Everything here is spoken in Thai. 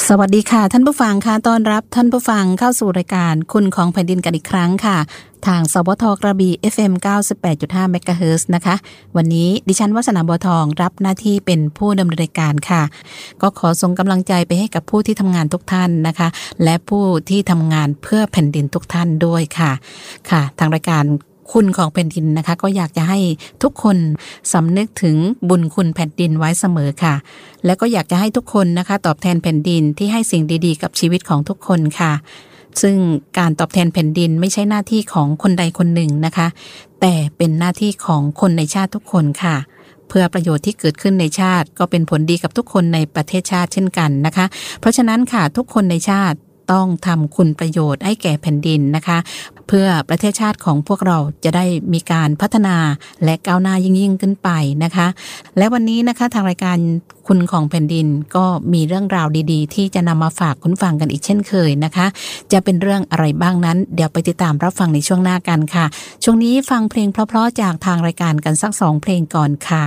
สวัสดีค่ะท่านผู้ฟังค่ะต้อนรับท่านผู้ฟังเข้าสู่รายการคุณของแผ่นดินกันอีกครั้งค่ะทางสวทกระบี่ FM 98.5 เมกะเฮิรตซ์นะคะวันนี้ดิฉันวัฒนาบัวทองรับหน้าที่เป็นผู้ดำเนินรายการค่ะก็ขอส่งกำลังใจไปให้กับผู้ที่ทำงานทุกท่านนะคะและผู้ที่ทำงานเพื่อแผ่นดินทุกท่านด้วยค่ะทางรายการคุณของแผ่นดินนะคะก็อยากจะให้ทุกคนสำนึกถึงบุญคุณแผ่นดินไว้เสมอค่ะและก็อยากจะให้ทุกคนนะคะตอบแทนแผ่นดินที่ให้สิ่งดีๆกับชีวิตของทุกคนค่ะซึ่งการตอบแทนแผ่นดินไม่ใช่หน้าที่ของคนใดคนหนึ่งนะคะแต่เป็นหน้าที่ของคนในชาติทุกคนค่ะเพื่อประโยชน์ที่เกิดขึ้นในชาติก็เป็นผลดีกับทุกคนในประเทศชาติเช่นกันนะคะเพราะฉะนั้นค่ะทุกคนในชาติต้องทำคุณประโยชน์ให้แก่แผ่นดินนะคะเพื่อประเทศชาติของพวกเราจะได้มีการพัฒนาและก้าวหน้ายิ่งขึ้นไปนะคะและวันนี้นะคะทางรายการคุณของแผ่นดินก็มีเรื่องราวดีๆที่จะนำมาฝากคุณฟังกันอีกเช่นเคยนะคะจะเป็นเรื่องอะไรบ้างนั้นเดี๋ยวไปติดตามรับฟังในช่วงหน้ากันค่ะช่วงนี้ฟังเพลงเพราะๆจากทางรายการกันสัก2เพลงก่อนค่ะ